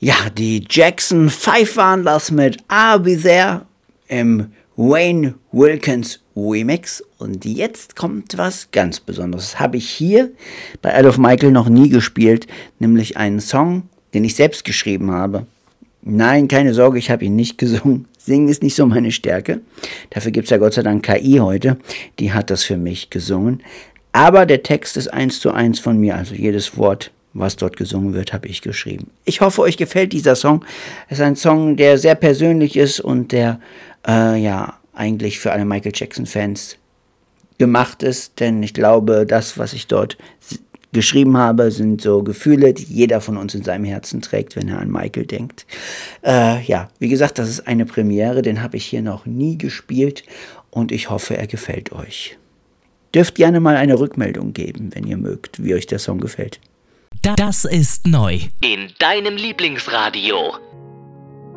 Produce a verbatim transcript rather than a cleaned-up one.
Ja, die Jackson Five waren das mit I'll Be There im Wayne Wilkins Remix. Und jetzt kommt was ganz Besonderes. Das habe ich hier bei Isle of Michael noch nie gespielt, nämlich einen Song, den ich selbst geschrieben habe. Nein, keine Sorge, ich habe ihn nicht gesungen. Singen ist nicht so meine Stärke. Dafür gibt es ja Gott sei Dank K I heute. Die hat das für mich gesungen. Aber der Text ist eins zu eins von mir. Also jedes Wort, was dort gesungen wird, habe ich geschrieben. Ich hoffe, euch gefällt dieser Song. Es ist ein Song, der sehr persönlich ist und der äh, ja eigentlich für alle Michael Jackson-Fans gemacht ist. Denn ich glaube, das, was ich dort geschrieben habe, sind so Gefühle, die jeder von uns in seinem Herzen trägt, wenn er an Michael denkt. Äh, ja, wie gesagt, das ist eine Premiere, den habe ich hier noch nie gespielt und ich hoffe, er gefällt euch. Dürft gerne mal eine Rückmeldung geben, wenn ihr mögt, wie euch der Song gefällt. Das ist neu in deinem Lieblingsradio.